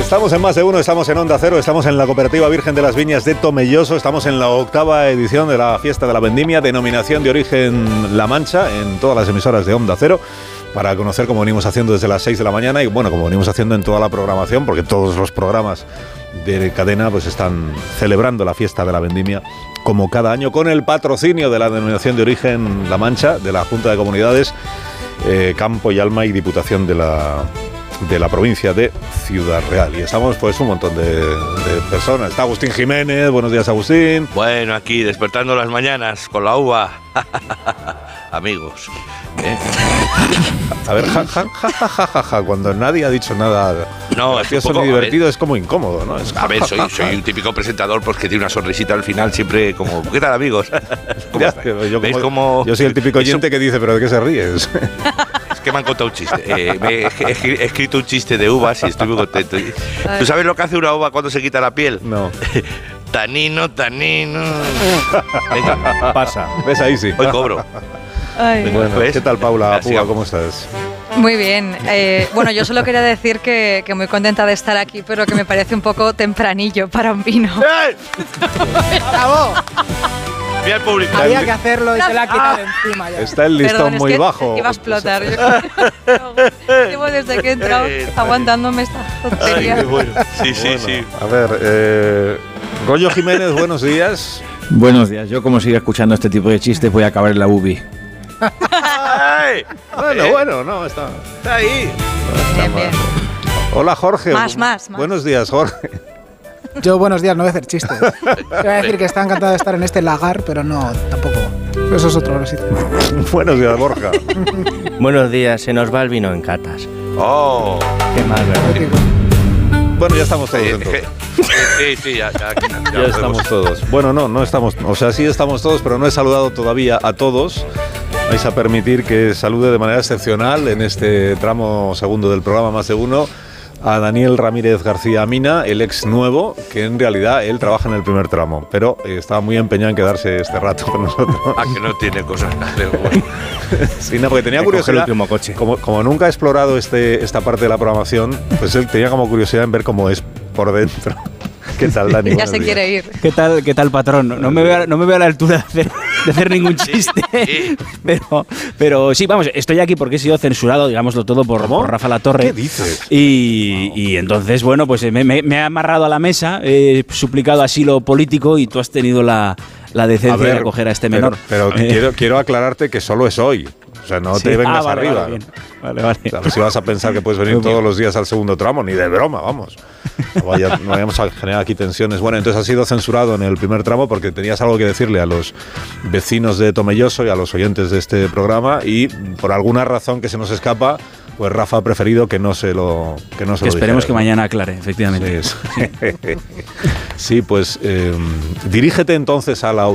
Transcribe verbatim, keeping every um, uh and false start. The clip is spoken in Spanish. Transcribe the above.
Estamos en Más de Uno, estamos en Onda Cero, estamos en la Cooperativa Virgen de las Viñas de Tomelloso, estamos en la octava edición de la Fiesta de la Vendimia, denominación de origen La Mancha, en todas las emisoras de Onda Cero, para conocer cómo venimos haciendo desde las seis de la mañana y bueno, como venimos haciendo en toda la programación, porque todos los programas de cadena pues están celebrando la Fiesta de la Vendimia como cada año, con el patrocinio de la denominación de origen La Mancha, de la Junta de Comunidades, eh, Campo y Alma y Diputación de la... de la provincia de Ciudad Real. Y estamos pues un montón de, de personas. Está Agustín Jiménez. Buenos días, Agustín. Bueno, aquí despertando las mañanas con la uva. Amigos. ¿Eh? A ver, ja, ja, ja, ja, ja, ja, ja, cuando nadie ha dicho nada no, gracioso es poco, ni divertido, ver, es como incómodo, ¿no? Es, a ver, soy, soy un típico presentador pues, que tiene una sonrisita al final, siempre como, ¿qué tal, amigos? Ya, yo, como, cómo, yo soy el típico oyente eso, que dice, ¿pero de qué se ríes? Es que me han contado un chiste. Eh, me he, he, he escrito un chiste de uvas y estoy muy contento. ¿Tú sabes lo que hace una uva cuando se quita la piel? No. Tanino, tanino. Venga, pasa. ¿Ves? Ahí sí. Hoy cobro. Ay. Bueno, ¿qué tal, Paula Púa? ¿Cómo estás? Muy bien. Eh, bueno, yo solo quería decir que, que muy contenta de estar aquí, pero que me parece un poco tempranillo para un vino. ¡Eh! ¡Bravo! Mira el público. Había que hacerlo y se la ha quitado ah. encima ya. Está el listón Perdón, muy es que, bajo. Es que iba a explotar. Yo llevo desde que he entrado aguantándome esta tontería. Ay, bueno. Sí, sí, bueno, sí. A ver, eh, Goyo Jiménez, buenos días. Buenos días. Yo, como siga escuchando este tipo de chistes, voy a acabar en la U B I. Ay, bueno, eh, bueno, no, está, está ahí. No está bien, bien. Hola, Jorge. Más, más, más. Buenos días, Jorge. Yo, buenos días, no voy a hacer chistes. Te voy a decir que está encantado de estar en este lagar, pero no, tampoco. Eso es otro sitio. Buenos días, Borja. Buenos días, se nos va el vino en catas. Oh. Qué mal, ¿verdad? Bueno, ya estamos todos. Sí, sí, sí, ya, ya, ya, ya, ya estamos todos. Bueno, no, no estamos, o sea, sí estamos todos, pero no he saludado todavía a todos. Vais a permitir que salude de manera excepcional en este tramo segundo del programa Más de Uno a Daniel Ramírez García Mina, el ex nuevo, que en realidad él trabaja en el primer tramo, pero eh, estaba muy empeñado en quedarse este rato con nosotros. Ah, que no tiene cosas que hacer. Bueno. Sí, no, porque tenía curiosidad. Como, como nunca ha explorado este, esta parte de la programación, pues él tenía como curiosidad en ver cómo es por dentro. ¿Qué tal, Dani? Ya se quiere ir. ¿Qué tal, qué tal patrón? No, no, me veo, no me veo a la altura de hacer, de hacer ningún chiste. Sí. Pero, pero sí, vamos, estoy aquí porque he sido censurado, digámoslo todo, por, por Rafa Latorre. ¿Qué dices? Y, y entonces, bueno, pues me, me, me he amarrado a la mesa, he suplicado asilo político y tú has tenido la, la decencia ver, de acoger a este menor. Pero, pero eh. quiero, quiero aclararte que solo es hoy. O sea, no sí. te vengas ah, vale, arriba. Vale, vale, vale. O sea, si vas a pensar que puedes venir todos los días al segundo tramo, ni de broma, vamos. No, vaya, no vayamos a generar aquí tensiones. Bueno, entonces has sido censurado en el primer tramo porque tenías algo que decirle a los vecinos de Tomelloso y a los oyentes de este programa y por alguna razón que se nos escapa, pues Rafa ha preferido que no se lo que no se que lo esperemos dijera, que ¿no? mañana aclare, efectivamente. Sí, sí. Sí, pues eh, dirígete entonces a la